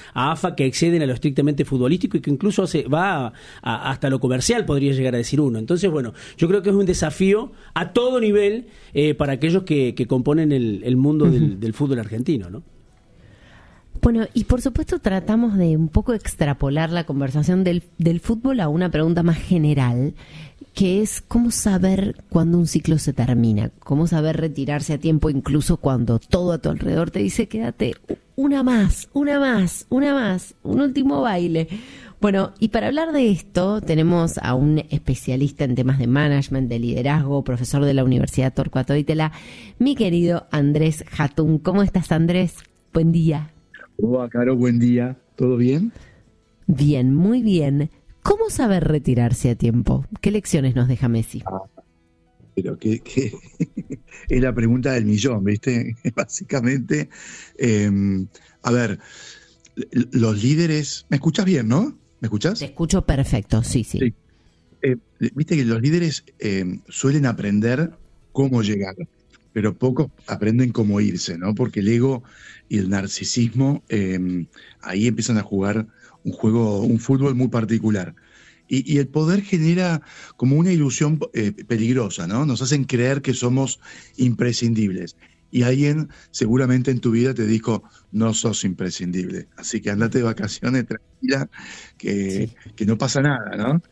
a AFA que exceden a lo estrictamente futbolístico y que incluso va hasta lo comercial, podría llegar a decir uno. Entonces, bueno, yo creo que es un desafío a todo nivel para aquellos que componen el mundo del fútbol argentino, ¿no? Bueno, y por supuesto tratamos de un poco extrapolar la conversación del fútbol a una pregunta más general, que es cómo saber cuándo un ciclo se termina, cómo saber retirarse a tiempo incluso cuando todo a tu alrededor te dice quédate una más, un último baile. Bueno, y para hablar de esto tenemos a un especialista en temas de management, de liderazgo, profesor de la Universidad Torcuato Di Itela, mi querido Andrés Jatún. ¿Cómo estás, Andrés? Buen día. Hola, Caro, buen día. ¿Todo bien? Bien, muy bien. ¿Cómo saber retirarse a tiempo? ¿Qué lecciones nos deja Messi? Pero que es la pregunta del millón, ¿viste? Básicamente, a ver, los líderes... ¿Me escuchas bien, no? ¿Me escuchas? Te escucho perfecto, sí. Viste que los líderes suelen aprender cómo llegar, pero pocos aprenden cómo irse, ¿no? Porque el ego y el narcisismo ahí empiezan a jugar un fútbol muy particular. Y el poder genera como una ilusión peligrosa, ¿no? Nos hacen creer que somos imprescindibles. Y alguien seguramente en tu vida te dijo, no sos imprescindible. Así que andate de vacaciones tranquila, que no pasa nada, ¿no?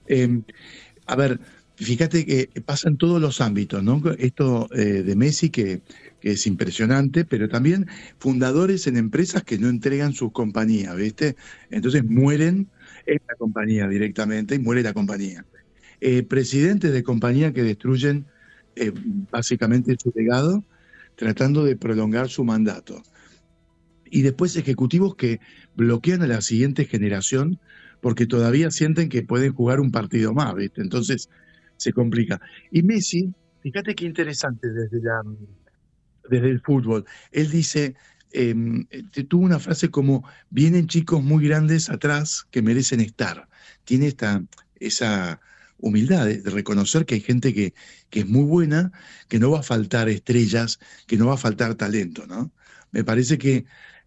A ver, fíjate que pasa en todos los ámbitos, ¿no? Esto de Messi que es impresionante, pero también fundadores en empresas que no entregan sus compañías, ¿viste? Entonces mueren en la compañía directamente y muere la compañía. Presidentes de compañía que destruyen básicamente su legado tratando de prolongar su mandato. Y después ejecutivos que bloquean a la siguiente generación porque todavía sienten que pueden jugar un partido más, ¿viste? Entonces se complica. Y Messi, fíjate qué interesante desde el fútbol. Él dice, tuvo una frase como, vienen chicos muy grandes atrás que merecen estar. Tiene esa humildad de reconocer que hay gente que es muy buena, que no va a faltar estrellas, que no va a faltar talento, ¿no? Me parece que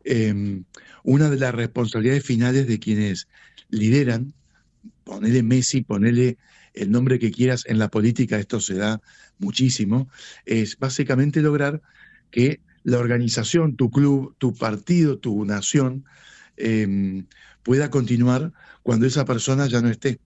una de las responsabilidades finales de quienes lideran, ponele Messi, ponele el nombre que quieras en la política, esto se da muchísimo, es básicamente lograr que la organización, tu club, tu partido, tu nación, pueda continuar cuando esa persona ya no esté.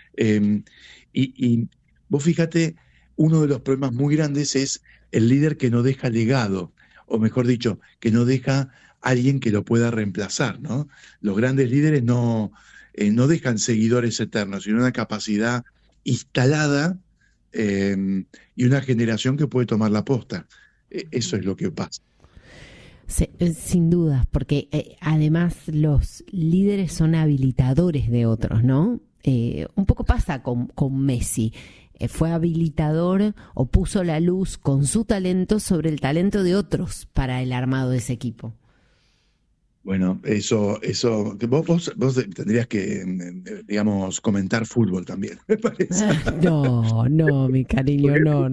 Y vos fíjate, uno de los problemas muy grandes es el líder que no deja legado, o mejor dicho, que no deja alguien que lo pueda reemplazar, ¿no? Los grandes líderes no dejan seguidores eternos, sino una capacidad instalada y una generación que puede tomar la posta. Eso es lo que pasa. Sí, sin dudas, porque además los líderes son habilitadores de otros, ¿no? Un poco pasa con Messi. Fue habilitador o puso la luz con su talento sobre el talento de otros para el armado de ese equipo. Bueno, eso que vos tendrías que, digamos, comentar fútbol también, me parece. No, mi cariño, no.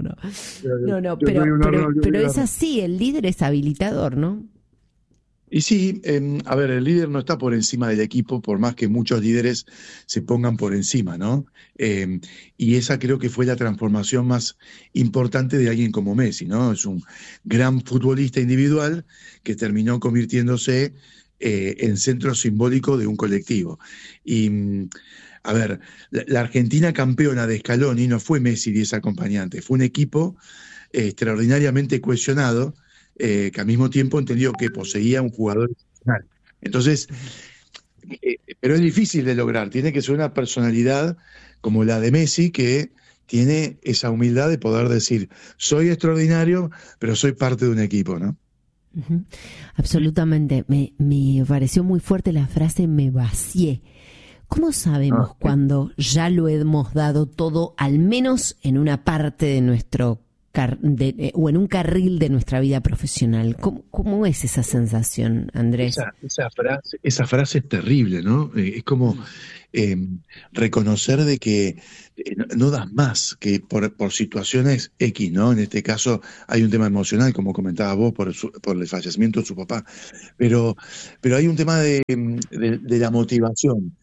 Pero es así, el líder es habilitador, ¿no? Y sí, a ver, el líder no está por encima del equipo, por más que muchos líderes se pongan por encima, ¿no? Y esa creo que fue la transformación más importante de alguien como Messi, ¿no? Es un gran futbolista individual que terminó convirtiéndose en centro simbólico de un colectivo. Y, a ver, la Argentina campeona de Scaloni no fue Messi y 10 acompañantes, fue un equipo extraordinariamente cohesionado, que al mismo tiempo entendió que poseía un jugador excepcional. Entonces, pero es difícil de lograr, tiene que ser una personalidad como la de Messi, que tiene esa humildad de poder decir, soy extraordinario, pero soy parte de un equipo, ¿no? Uh-huh. Absolutamente, me pareció muy fuerte la frase, me vacié. ¿Cómo sabemos cuando ya lo hemos dado todo, al menos en una parte de nuestro o en un carril de nuestra vida profesional? ¿Cómo es esa sensación, Andrés? Esa frase es terrible, ¿no? Es como reconocer de que no das más, que por situaciones X, ¿no? En este caso hay un tema emocional, como comentabas vos, por el fallecimiento de su papá, pero hay un tema de la motivación.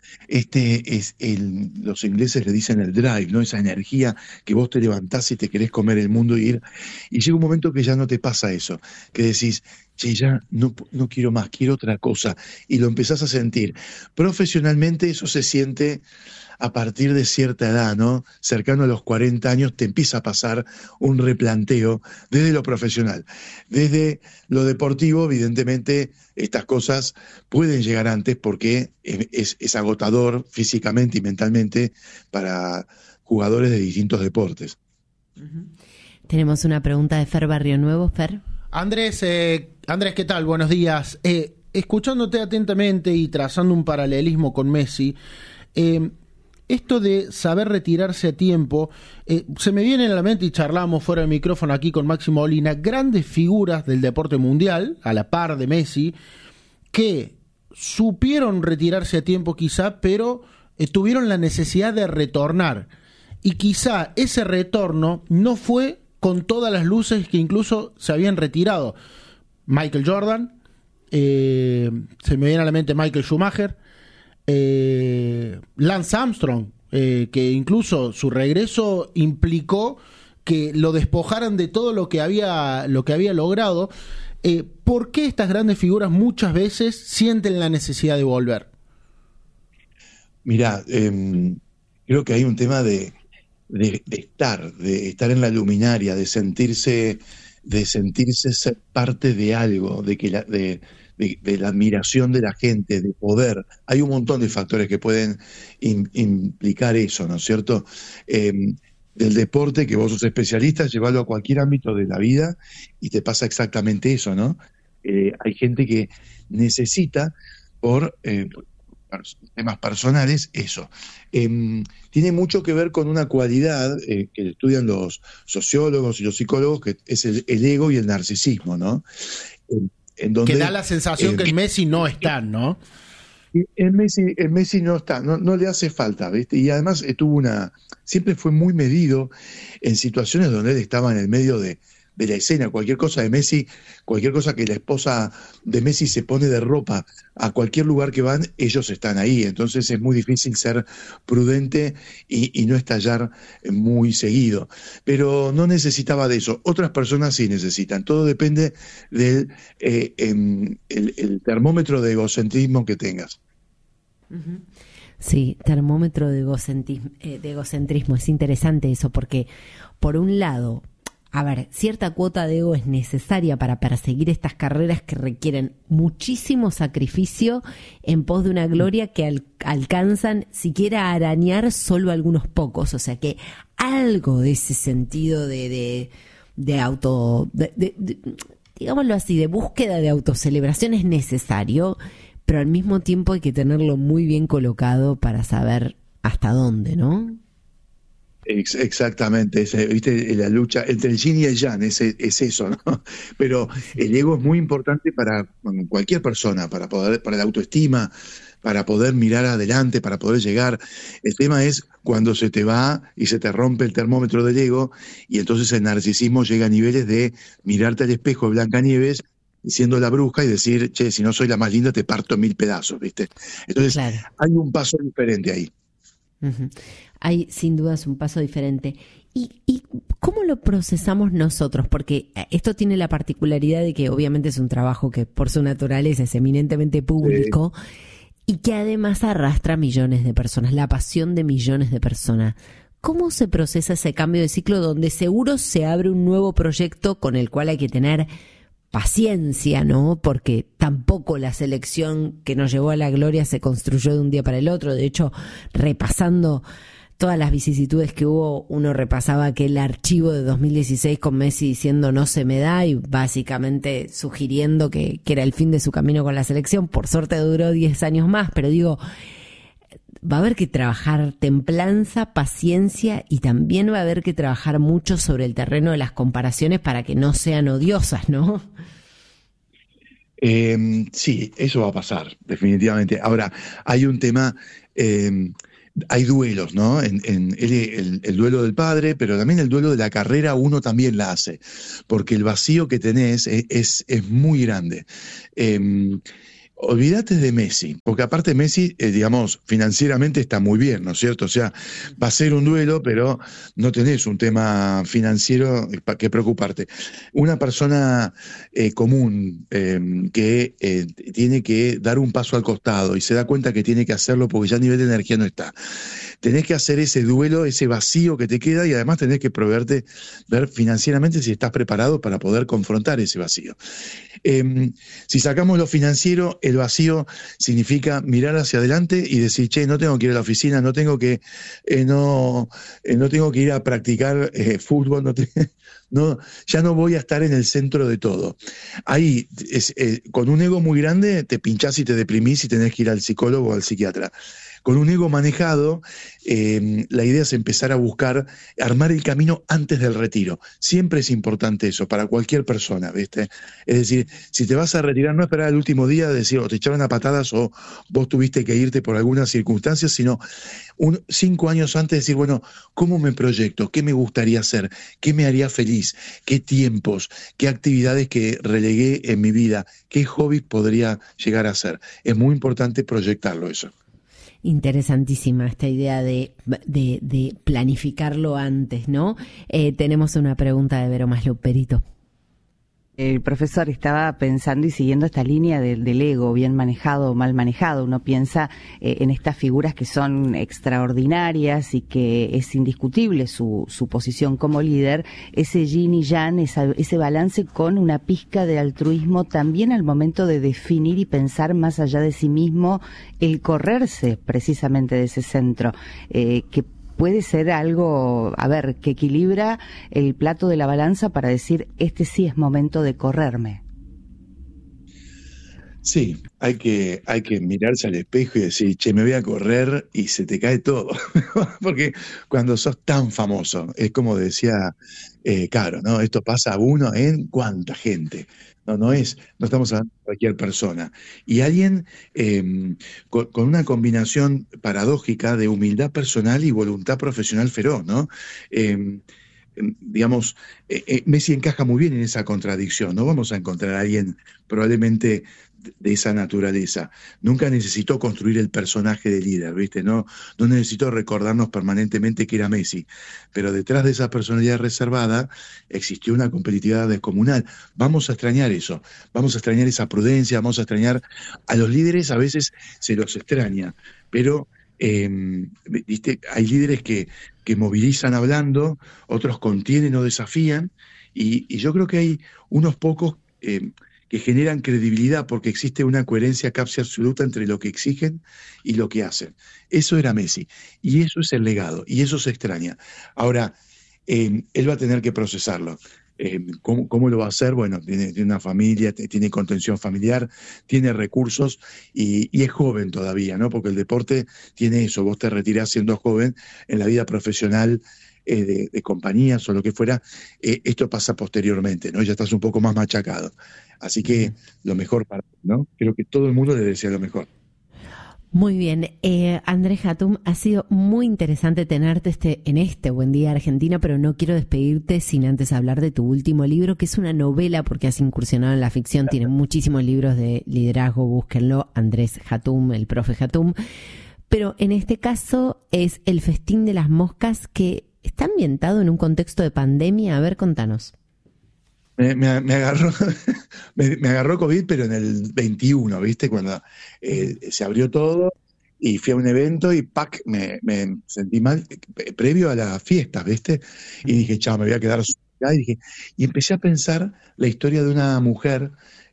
Los ingleses le dicen el drive, ¿no? Esa energía que vos te levantás y te querés comer el mundo y llega un momento que ya no te pasa eso, que decís, che, ya no quiero más, quiero otra cosa, y lo empezás a sentir. Profesionalmente eso se siente a partir de cierta edad, ¿no? Cercano a los 40 años te empieza a pasar un replanteo desde lo profesional. Desde lo deportivo, evidentemente, estas cosas pueden llegar antes porque es agotador físicamente y mentalmente para jugadores de distintos deportes. Tenemos una pregunta de Fer Barrio Nuevo. Fer. Andrés, ¿qué tal? Buenos días. Escuchándote atentamente y trazando un paralelismo con Messi, esto de saber retirarse a tiempo, se me viene a la mente, y charlamos fuera del micrófono aquí con Máximo Molina, grandes figuras del deporte mundial, a la par de Messi, que supieron retirarse a tiempo quizá, pero tuvieron la necesidad de retornar. Y quizá ese retorno no fue con todas las luces que incluso se habían retirado. Michael Jordan, se me viene a la mente Michael Schumacher, Lance Armstrong, que incluso su regreso implicó que lo despojaran de todo lo que había logrado. ¿Por qué estas grandes figuras muchas veces sienten la necesidad de volver? Mirá, creo que hay un tema de estar en la luminaria, de sentirse ser parte de algo, de la admiración de la gente, de poder. Hay un montón de factores que pueden implicar eso, ¿no es cierto? Del deporte, que vos sos especialista, llevarlo a cualquier ámbito de la vida y te pasa exactamente eso, ¿no? Hay gente que necesita por temas personales eso. Tiene mucho que ver con una cualidad que estudian los sociólogos y los psicólogos, que es el ego y el narcisismo, ¿no? En donde, que da la sensación que en Messi no están, ¿no? En Messi no está, no le hace falta, ¿viste? Y además siempre fue muy medido en situaciones donde él estaba en el medio de la escena. Cualquier cosa de Messi, cualquier cosa que la esposa de Messi se pone de ropa, a cualquier lugar que van, ellos están ahí. Entonces es muy difícil ser prudente y no estallar muy seguido. Pero no necesitaba de eso. Otras personas sí necesitan. Todo depende del el termómetro de egocentrismo que tengas. Sí, termómetro de egocentrismo. Es interesante eso porque, por un lado, a ver, cierta cuota de ego es necesaria para perseguir estas carreras que requieren muchísimo sacrificio en pos de una gloria que alcanzan siquiera a arañar solo algunos pocos. O sea que algo de ese sentido de digámoslo así, de búsqueda de autocelebración es necesario, pero al mismo tiempo hay que tenerlo muy bien colocado para saber hasta dónde, ¿no? Exactamente, viste, la lucha entre el yin y el yang, es eso, ¿no? Pero el ego es muy importante para cualquier persona, para la autoestima, para poder mirar adelante, para poder llegar. El tema es cuando se te va y se te rompe el termómetro del ego, y entonces el narcisismo llega a niveles de mirarte al espejo de Blancanieves siendo la bruja y decir, che, si no soy la más linda te parto en 1000 pedazos, ¿viste? Entonces claro, hay un paso diferente ahí. Uh-huh. Hay sin dudas un paso diferente. ¿Y cómo lo procesamos nosotros? Porque esto tiene la particularidad de que obviamente es un trabajo que por su naturaleza es eminentemente público y que además arrastra a millones de personas, la pasión de millones de personas. ¿Cómo se procesa ese cambio de ciclo donde seguro se abre un nuevo proyecto con el cual hay que tener paciencia, ¿no? Porque tampoco la selección que nos llevó a la gloria se construyó de un día para el otro. De hecho, repasando todas las vicisitudes que hubo, uno repasaba aquel archivo de 2016 con Messi diciendo no se me da y básicamente sugiriendo que era el fin de su camino con la selección. Por suerte duró 10 años más, pero digo, va a haber que trabajar templanza, paciencia y también va a haber que trabajar mucho sobre el terreno de las comparaciones para que no sean odiosas, ¿no? Sí, eso va a pasar, definitivamente. Ahora, hay un tema, hay duelos, ¿no? El duelo del padre, pero también el duelo de la carrera uno también la hace, porque el vacío que tenés es muy grande. Eh, Olvídate de Messi, porque aparte Messi, digamos, financieramente está muy bien, ¿no es cierto? O sea, va a ser un duelo, pero no tenés un tema financiero para que preocuparte. Una persona común que tiene que dar un paso al costado y se da cuenta que tiene que hacerlo porque ya a nivel de energía no está. Tenés que hacer ese duelo, ese vacío que te queda y además tenés que proveerte, ver financieramente si estás preparado para poder confrontar ese vacío. Si sacamos lo financiero, el vacío significa mirar hacia adelante y decir, che, no tengo que ir a la oficina, no tengo que ir a practicar fútbol, no, ya no voy a estar en el centro de todo. Ahí, con un ego muy grande, te pinchás y te deprimís y tenés que ir al psicólogo o al psiquiatra. Con un ego manejado, la idea es empezar a buscar, armar el camino antes del retiro. Siempre es importante eso, para cualquier persona, ¿viste? Es decir, si te vas a retirar, no esperar el último día de decir, o te echaron a patadas o vos tuviste que irte por algunas circunstancias, sino 5 años antes decir, bueno, ¿cómo me proyecto? ¿Qué me gustaría hacer? ¿Qué me haría feliz? ¿Qué tiempos? ¿Qué actividades que relegué en mi vida? ¿Qué hobbies podría llegar a hacer? Es muy importante proyectarlo eso. Interesantísima esta idea de planificarlo antes, ¿no? Tenemos una pregunta de Vero Maslow, Perito. El profesor estaba pensando y siguiendo esta línea del ego, bien manejado o mal manejado. Uno piensa en estas figuras que son extraordinarias y que es indiscutible su posición como líder, ese yin y yang, ese balance con una pizca de altruismo también al momento de definir y pensar más allá de sí mismo, el correrse precisamente de ese centro, que puede ser algo, que equilibra el plato de la balanza para decir, este sí es momento de correrme. Sí, hay que mirarse al espejo y decir, che, me voy a correr y se te cae todo. Porque cuando sos tan famoso, es como decía Caro, ¿no? Esto pasa a uno en cuánta gente. No estamos hablando de cualquier persona. Y alguien con una combinación paradójica de humildad personal y voluntad profesional feroz, ¿no? Digamos, Messi encaja muy bien en esa contradicción. No vamos a encontrar a alguien probablemente de esa naturaleza. Nunca necesitó construir el personaje de líder, ¿viste? No necesitó recordarnos permanentemente que era Messi, pero detrás de esa personalidad reservada existió una competitividad descomunal. Vamos a extrañar eso, vamos a extrañar esa prudencia, vamos a extrañar a los líderes, a veces se los extraña, pero ¿viste? Hay líderes que movilizan hablando, otros contienen o desafían, y yo creo que hay unos pocos que generan credibilidad porque existe una coherencia casi absoluta entre lo que exigen y lo que hacen. Eso era Messi, y eso es el legado, y eso se extraña. Ahora, él va a tener que procesarlo. ¿Cómo lo va a hacer? Bueno, tiene una familia, tiene contención familiar, tiene recursos y es joven todavía, ¿no? Porque el deporte tiene eso, vos te retirás siendo joven, en la vida profesional de compañías o lo que fuera, esto pasa posteriormente, ¿no? Ya estás un poco más machacado. Así que lo mejor para, ¿no? Creo que todo el mundo le desea lo mejor. Muy bien, Andrés Hatum, ha sido muy interesante tenerte en este Buen Día Argentina, pero no quiero despedirte sin antes hablar de tu último libro, que es una novela porque has incursionado en la ficción, tiene muchísimos libros de liderazgo, búsquenlo, Andrés Hatum, el profe Hatum, pero en este caso es El festín de las moscas, que está ambientado en un contexto de pandemia. A ver, contanos. Me agarró me agarró COVID, pero en el 21, ¿viste? Cuando se abrió todo y fui a un evento y ¡pac! Me sentí mal previo a las fiestas, ¿viste? Y dije, chao, me voy a quedar sola. Y empecé a pensar la historia de una mujer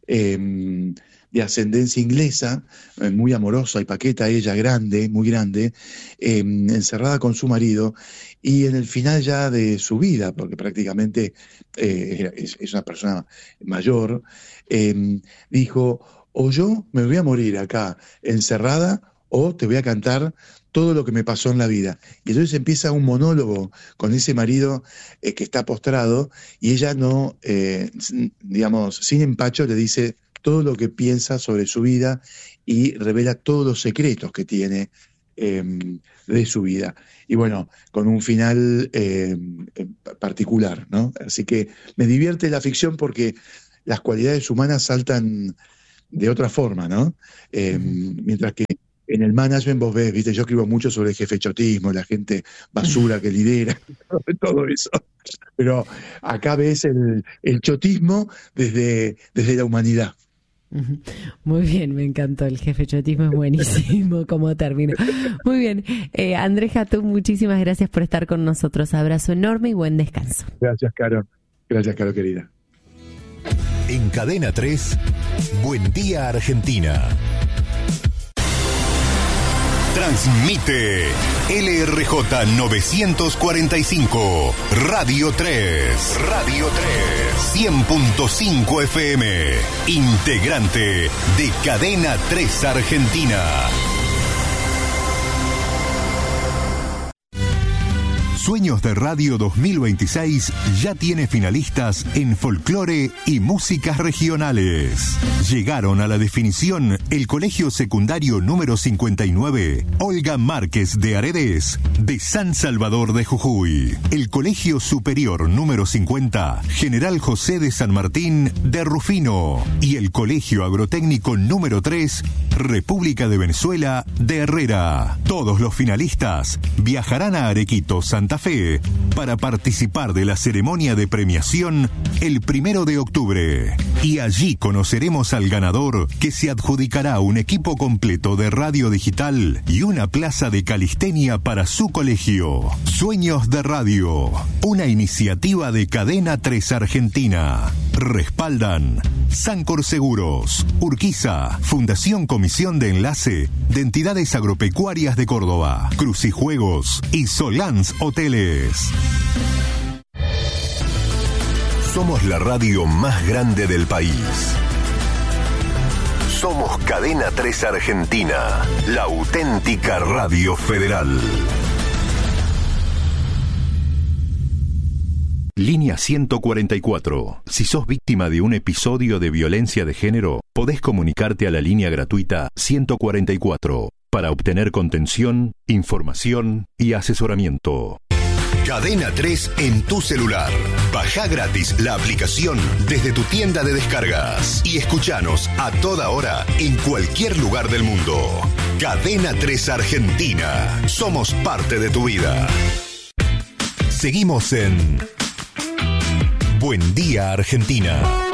de ascendencia inglesa, muy amorosa y paqueta, ella grande, muy grande, encerrada con su marido, y en el final ya de su vida, porque prácticamente es una persona mayor, dijo, o yo me voy a morir acá encerrada, o te voy a cantar todo lo que me pasó en la vida. Y entonces empieza un monólogo con ese marido que está postrado, y ella no, digamos, sin empacho le dice, todo lo que piensa sobre su vida y revela todos los secretos que tiene de su vida. Y bueno, con un final particular, ¿no? Así que me divierte la ficción porque las cualidades humanas saltan de otra forma, ¿no? Mientras que en el management vos ves, viste, yo escribo mucho sobre el jefechotismo, la gente basura que lidera, todo eso. Pero acá ves el chotismo desde la humanidad. Muy bien, me encantó. El jefechotismo es buenísimo como término. Muy bien. Andrés Jatún, muchísimas gracias por estar con nosotros. Abrazo enorme y buen descanso. Gracias, Caro. Gracias, Caro, querida. En Cadena 3, Buen Día Argentina. Transmite LRJ 945, Radio 3, 100.5 FM, integrante de Cadena 3 Argentina. Sueños de Radio 2026 ya tiene finalistas en folclore y músicas regionales. Llegaron a la definición el Colegio Secundario número 59, Olga Márquez de Aredes, de San Salvador de Jujuy. El Colegio Superior número 50, General José de San Martín de Rufino. Y el Colegio Agrotécnico número 3, República de Venezuela de Herrera. Todos los finalistas viajarán a Arequito, Santa Fe, para participar de la ceremonia de premiación el 1 de octubre. Y allí conoceremos al ganador, que se adjudicará un equipo completo de radio digital y una plaza de calistenia para su colegio. Sueños de Radio, una iniciativa de Cadena 3 Argentina. Respaldan Sancor Seguros, Urquiza, Fundación Comisión de Enlace de Entidades Agropecuarias de Córdoba, Crucijuegos y Solans Hoteles. Somos la radio más grande del país. Somos Cadena 3 Argentina, la auténtica radio federal. Línea 144. Si sos víctima de un episodio de violencia de género, podés comunicarte a la línea gratuita 144 para obtener contención, información y asesoramiento. Cadena 3 en tu celular. Bajá gratis la aplicación desde tu tienda de descargas y escuchanos a toda hora en cualquier lugar del mundo. Cadena 3 Argentina. Somos parte de tu vida. Seguimos en Buen Día Argentina.